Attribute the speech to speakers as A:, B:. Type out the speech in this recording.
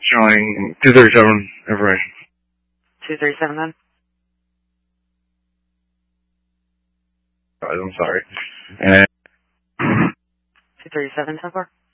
A: showing 237 information.
B: 237 then?
A: I'm sorry. And
B: 237 so far?